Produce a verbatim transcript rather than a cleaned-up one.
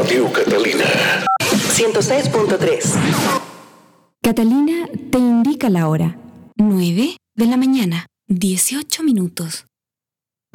Radio Catalina. ciento seis punto tres. Catalina te indica la hora. nueve de la mañana, dieciocho minutos.